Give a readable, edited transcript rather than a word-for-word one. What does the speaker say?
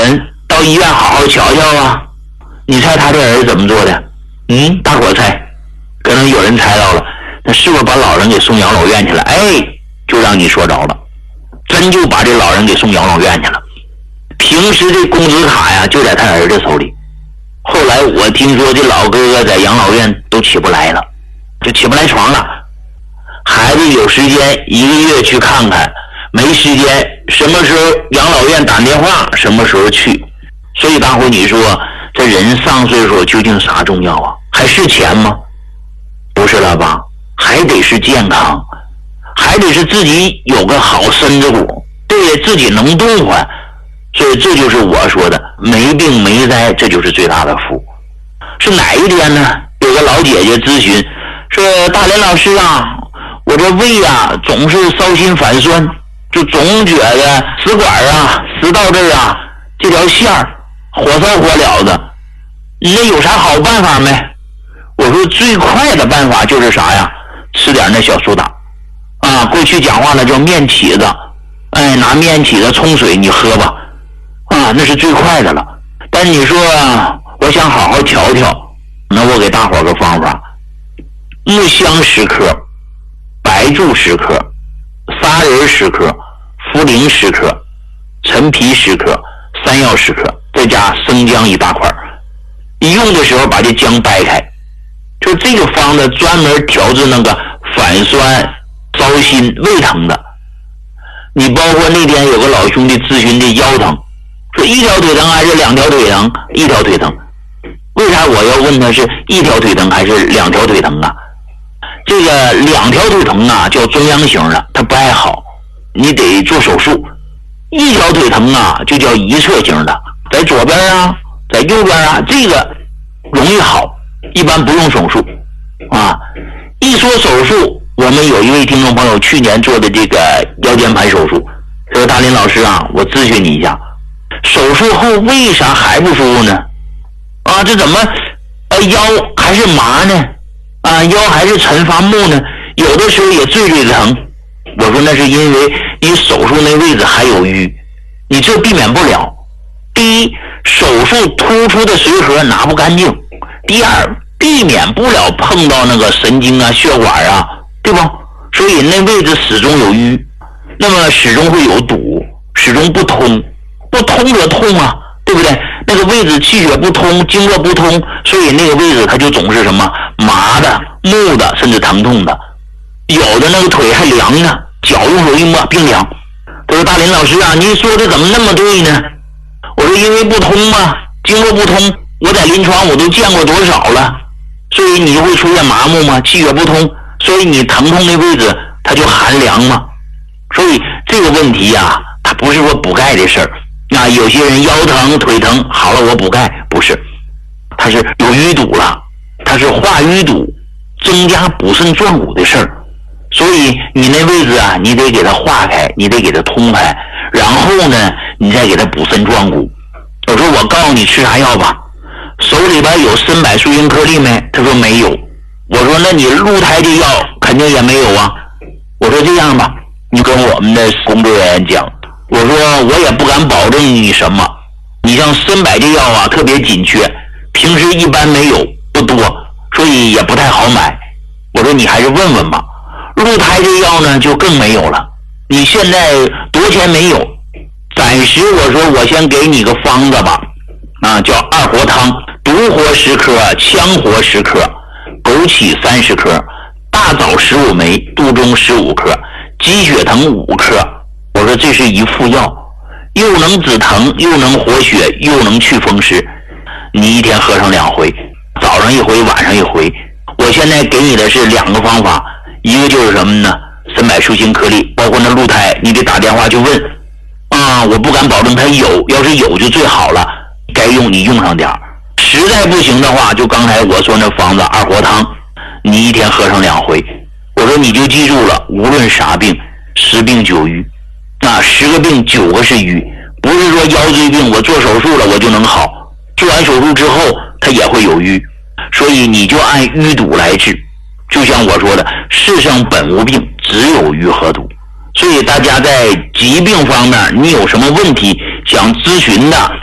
人到医院好好瞧瞧啊。你猜他这儿子怎么做的？大伙猜，可能有人猜到了，那是不是把老人给送养老院去了？就让你说着了，真就把这老人给送养老院去了。平时这工资卡呀就在他儿子手里，后来我听说这老哥哥在养老院都起不来了，就起不来床了。孩子有时间1个月去看看，没时间什么时候养老院打电话什么时候去。所以大伙你说这人上岁数究竟啥重要啊？还是钱吗？不是了吧，还得是健康，还得是自己有个好身子骨，对，自己能动换。所以这就是我说的，没病没灾，这就是最大的福。是哪一天呢？有个老姐姐咨询说，大连老师啊，我这胃啊总是烧心反酸，就总觉得食管啊食道这儿啊这条线儿火烧火燎的，那有啥好办法没？我说最快的办法就是啥呀？吃点那小苏打啊，过去讲话呢叫面起子，拿面起子冲水你喝吧，那是最快的了。但你说我想好好调调，那我给大伙个方法：木香10克，白术10克，砂仁10克，茯苓10克，陈皮10克，山药10克，再加生姜1大块。用的时候把这姜掰开，就这个方子专门调治那个反酸、烧心、胃疼的。你包括那天有个老兄弟咨询这腰疼，说1条腿疼还是2条腿疼？1条腿疼。为啥我要问他是1条腿疼还是2条腿疼啊？这个2条腿疼啊叫中央型的，它不爱好，你得做手术。1条腿疼啊就叫一侧型的，在左边啊，在右边啊，这个容易好，一般不用手术啊。一说手术，我们有一位听众朋友去年做的这个腰间盘手术，说大林老师啊，我咨询你一下，手术后为啥还不舒服呢？这怎么腰还是麻呢？腰还是沉发木呢？有的时候也坠疼。我说那是因为你手术那位置还有瘀，你这避免不了。第一，手术突出的髓核拿不干净；第二，避免不了碰到那个神经啊、血管啊，对吧？所以那位置始终有瘀，那么始终会有堵，始终不通，不通则痛啊，对不对？那个位置气血不通，经络不通，所以那个位置它就总是什么麻的、木的，甚至疼痛的。有的那个腿还凉呢，脚用手一摸冰凉。他说大林老师啊，您说的怎么那么对呢？我说因为不通嘛，经络不通，我在临床我都见过多少了，所以你会出现麻木吗？气血不通，所以你疼痛的位置它就寒凉嘛。所以这个问题啊，它不是说补钙的事儿。有些人腰疼腿疼好了我补钙，不是，它是有淤堵了，它是化淤堵增加补肾壮骨的事儿。所以你那位置啊，你得给它化开，你得给它通开，然后呢你再给它补肾壮骨。我说我告诉你吃啥药吧，手里边有参柏树因颗粒没？他说没有。我说那你鹿胎的药肯定也没有啊。我说这样吧，你跟我们的工作人员讲，我说我也不敢保证你什么，你像参柏这药啊特别紧缺，平时一般没有，不多，所以也不太好买。我说你还是问问吧。鹿胎这药呢就更没有了，你现在多钱没有，暂时我说我先给你个方子吧，叫二活汤，独活10克，羌活10克，枸杞30克，大枣15枚，杜仲15克，鸡血藤5克。我说这是一副药，又能止疼，又能活血，又能去风湿，你一天喝上2回，早上一回，晚上一回。我现在给你的是2个方法，一个就是什么呢？参柏树因颗粒，包括那鹿胎，你得打电话去问我不敢保证它有，要是有就最好了，该用你用上点，实在不行的话，就刚才我说那方子二活汤，你一天喝上2回。我说你就记住了，无论啥病，10病9瘀，10个病9个是瘀，不是说腰椎病我做手术了我就能好，做完手术之后它也会有瘀，所以你就按淤堵来治。就像我说的，世上本无病，只有瘀和堵。所以大家在疾病方面你有什么问题想咨询的，